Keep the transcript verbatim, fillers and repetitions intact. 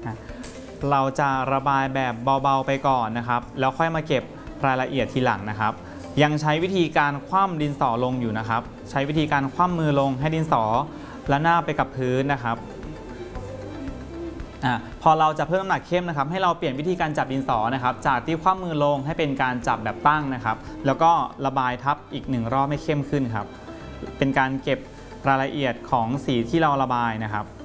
เราจะระบายแบบเบาๆไปก่อนนะครับแล้วค่อยมาเก็บรายละเอียดทีหลังนะครับยังใช้วิธีการคว่ำดินสอลงอยู่นะครับใช้วิธีการคว่ำมือลงให้ดินสอและหน้าไปกับพื้นนะครับอ่ะพอเราจะเพิ่มน้ำหนักเข้มนะครับให้เราเปลี่ยนวิธีการจับดินสอนะครับจากที่คว่ำมือลงให้เป็นการจับแบบตั้งนะครับแล้วก็ระบายทับอีกหนึ่งรอบให้เข้มขึ้นครับเป็นการเก็บรายละเอียดของสีที่เราระบายนะครับ